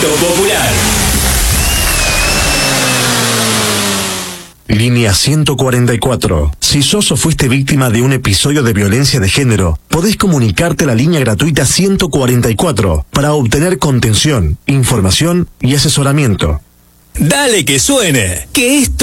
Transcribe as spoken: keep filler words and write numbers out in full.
Grito Popular. Línea ciento cuarenta y cuatro. Si sos o fuiste víctima de un episodio de violencia de género, podés comunicarte a la línea gratuita ciento cuarenta y cuatro para obtener contención, información y asesoramiento. Dale que suene, que esto